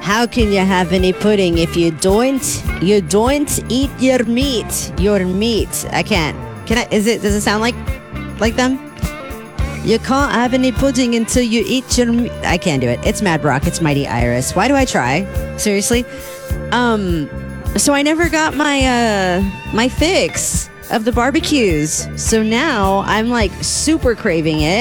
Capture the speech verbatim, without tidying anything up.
How can you have any pudding if you don't you don't eat your meat? Your meat. I can't. Can I? Is it? Does it sound like like them? You can't have any pudding until you eat your meat. I can't do it. It's Mad Rock. It's Mighty Iris. Why do I try? Seriously. Um. So I never got my uh my fix of the barbecues. So now I'm like super craving it.